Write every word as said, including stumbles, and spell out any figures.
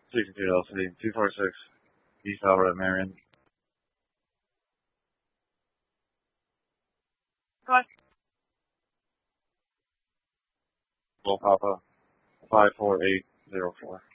sixty-two L C, two four six East Alvarado, Marion. What? Will Papa, five four eight zero four.